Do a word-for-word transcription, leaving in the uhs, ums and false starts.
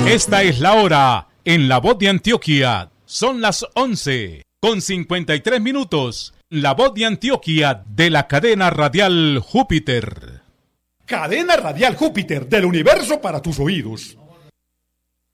Esta es la hora en La Voz de Antioquia. Son las once con cincuenta y tres minutos. La Voz de Antioquia de la cadena radial Júpiter. Cadena radial Júpiter del universo para tus oídos.